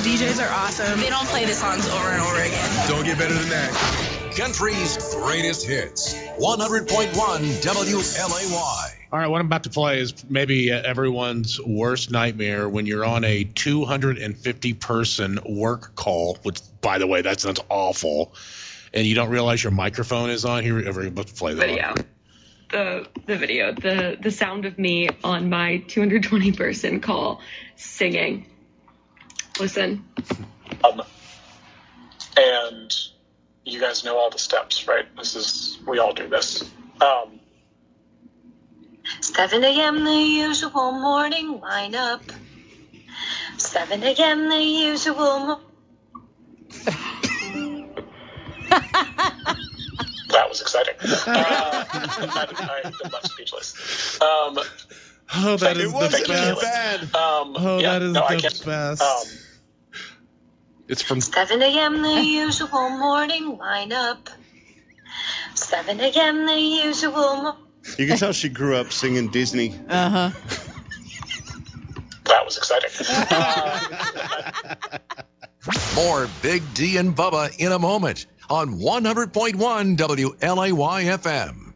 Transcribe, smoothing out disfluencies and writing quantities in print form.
DJs are awesome. They don't play the songs over and over again. Don't get better than that. Country's greatest hits. 100.1 WLAY. All right, what I'm about to play is maybe everyone's worst nightmare when you're on a 250-person work call, which, by the way, that sounds awful, and you don't realize your microphone is on. Here, we're about to play the video. The video, the sound of me on my 220-person call singing. Listen. And you guys know all the steps, right? We all do this. 7 a.m. the usual morning lineup. 7 a.m. the usual That was exciting. I'm left speechless. Oh, that is the best. Bad. That is the best. It's from 7 a.m. the usual morning lineup. 7 a.m. the usual You can tell she grew up singing Disney. That was exciting. More Big D and Bubba in a moment on 100.1 WLAY FM.